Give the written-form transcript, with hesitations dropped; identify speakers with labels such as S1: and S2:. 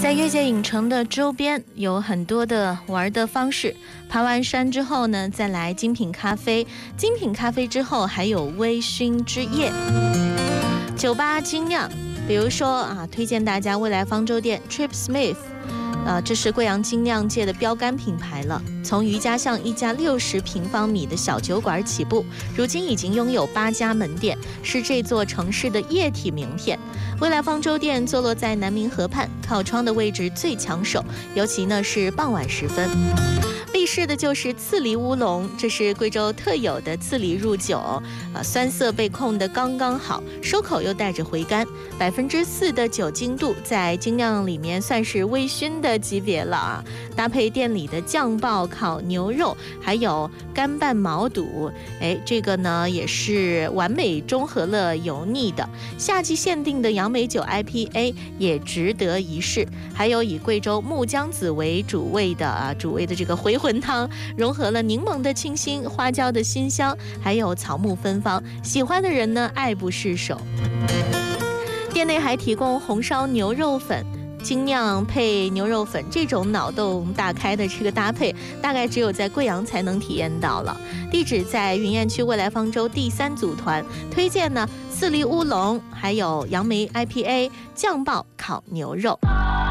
S1: 在越界影城的周边有很多的玩的方式，爬完山之后呢，再来精品咖啡，精品咖啡之后还有微醺之夜，酒吧精酿，比如说推荐大家未来方舟店 Trip Smith。这是贵阳精酿界的标杆品牌了。从余家巷一家60平方米的小酒馆起步，如今已经拥有8家门店，是这座城市的液体名片。未来方舟店坐落在南明河畔，靠窗的位置最抢手，尤其呢是傍晚时分。必试的就是刺梨乌龙，这是贵州特有的刺梨入酒，酸涩被控得刚刚好，收口又带着回甘，4%的酒精度，在精酿里面算是微醺的级别了啊。搭配店里的酱爆烤牛肉，还有干拌毛肚，这个呢也是完美中和了油腻的。夏季限定的杨梅酒 IPA 也值得一试，还有以贵州木姜子为主味的这个回魂汤，融合了柠檬的清新、花椒的辛香，还有草木芬芳，喜欢的人呢爱不释手。店内还提供红烧牛肉粉。精酿配牛肉粉这种脑洞大开的这个搭配，大概只有在贵阳才能体验到了。地址在云雁区未来方舟第3组团，推荐呢刺梨乌龙，还有杨梅 IPA 酱爆烤牛肉。